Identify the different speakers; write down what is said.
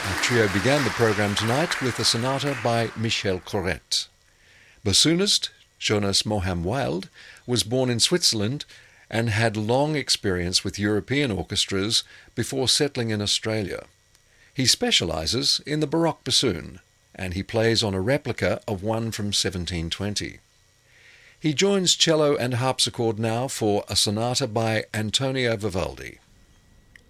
Speaker 1: Our trio began the program tonight with a sonata by Michel Corrette. Bassoonist Jonas Moham Wild was born in Switzerland and had long experience with European orchestras before settling in Australia. He specialises in the Baroque bassoon, and he plays on a replica of one from 1720. He joins cello and harpsichord now for a sonata by Antonio Vivaldi.